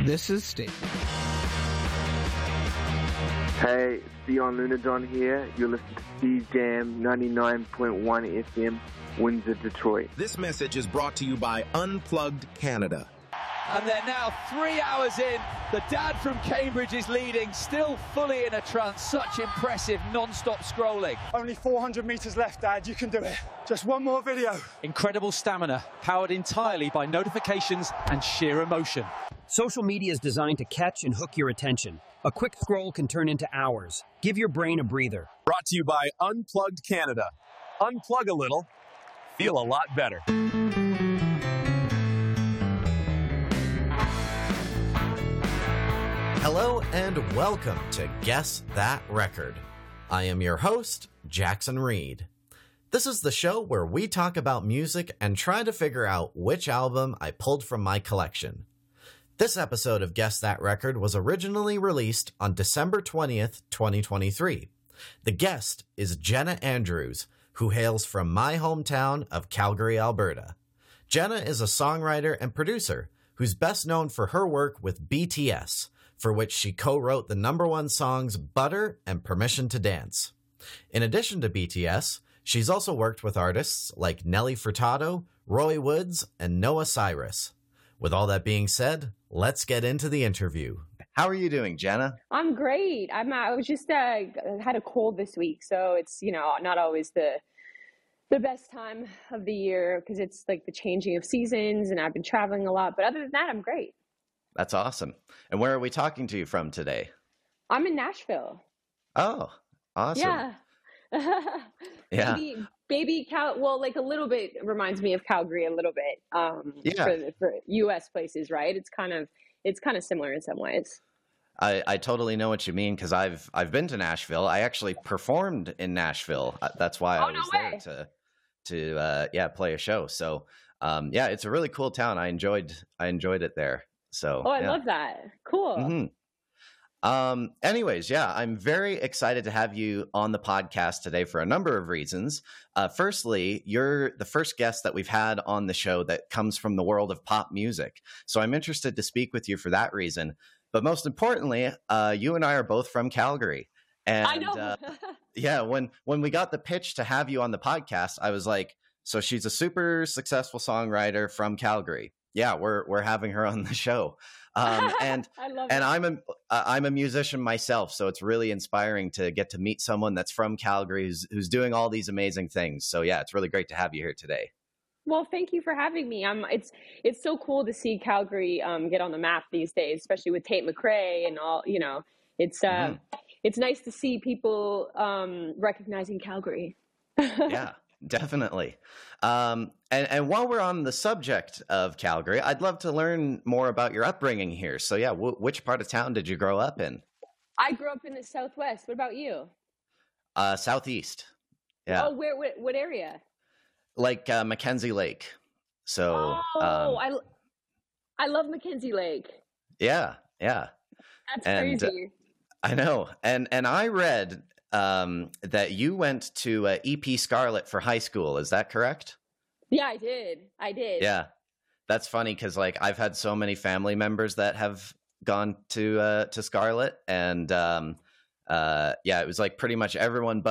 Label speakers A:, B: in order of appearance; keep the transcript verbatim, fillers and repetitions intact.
A: This is State.
B: Hey, it's Dion Lunadon here. You're listening to Steve Jam ninety-nine point one F M, Windsor, Detroit.
C: This message is brought to you by Unplugged Canada.
D: And they're now three hours in. The dad from Cambridge is leading, still fully in a trance. Such impressive non-stop scrolling.
E: Only four hundred metres left, Dad. You can do it. Just one more video.
D: Incredible stamina, powered entirely by notifications and sheer emotion.
F: Social media is designed to catch and hook your attention. A quick scroll can turn into hours. Give your brain a breather.
G: Brought to you by Unplugged Canada. Unplug a little. Feel a lot better.
H: Hello and welcome to Guess That Record. I am your host, Jackson Reed. This is the show where we talk about music and try to figure out which album I pulled from my collection. This episode of Guess That Record was originally released on December twentieth, twenty twenty-three. The guest is Jenna Andrews, who hails from my hometown of Calgary, Alberta. Jenna is a songwriter and producer who's best known for her work with B T S, for which she co-wrote the number one songs Butter and Permission to Dance. In addition to B T S, she's also worked with artists like Nelly Furtado, Roy Woods, and Noah Cyrus. With all that being said, let's get into the interview. How are you doing, Jenna?
I: I'm great. I'm. I was just uh, had a cold this week, so it's you know not always the the best time of the year because it's like the changing of seasons, and I've been traveling a lot. But other than that, I'm great.
H: That's awesome. And where are we talking to you from today?
I: I'm in Nashville.
H: Oh, awesome.
I: Yeah.
H: yeah.
I: Baby, baby Cal. Well, like a little bit reminds me of Calgary a little bit. Um,
H: yeah.
I: For, the, for U S places, right? It's kind of it's kind of similar in some ways.
H: I, I totally know what you mean because I've I've been to Nashville. I actually performed in Nashville. That's why
I: oh,
H: I was
I: no
H: there
I: way.
H: to to uh, yeah play a show. So um, yeah, it's a really cool town. I enjoyed I enjoyed it there. So
I: oh, I
H: yeah.
I: love that. Cool.
H: Mm-hmm. Um, anyways, yeah, I'm very excited to have you on the podcast today for a number of reasons. Uh, firstly, you're the first guest that we've had on the show that comes from the world of pop music. So I'm interested to speak with you for that reason. But most importantly, uh, you and I are both from Calgary. And
I: I know.
H: uh, yeah, when, when we got the pitch to have you on the podcast, I was like, so she's a super successful songwriter from Calgary. Yeah, we're we're having her on the show. Um, and
I: I love
H: and
I: it.
H: I'm a I'm a musician myself, so it's really inspiring to get to meet someone that's from Calgary who's who's doing all these amazing things. So yeah, it's really great to have you here today.
I: Well, thank you for having me. Um, it's it's so cool to see Calgary um, get on the map these days, especially with Tate McRae and all. You know, it's uh,
H: Mm-hmm.
I: it's nice to see people um, recognizing Calgary.
H: Yeah, definitely. Um, and, and while we're on the subject of Calgary, I'd love to learn more about your upbringing here. So yeah, w- which part of town did you grow up in?
I: I grew up in the Southwest. What about you?
H: Uh, Southeast. Yeah.
I: Oh, where? What, what area?
H: Like uh, Mackenzie Lake. So
I: Oh,
H: um,
I: I I love Mackenzie Lake.
H: yeah, yeah.
I: That's
H: And, uh,
I: crazy.
H: I know. And and I read um, that you went to uh, E P Scarlett for high school. Is that correct?
I: Yeah, I did. I did.
H: Yeah. That's funny because like I've had so many family members that have gone to uh, to Scarlett, and um, uh, yeah, it was like pretty much everyone but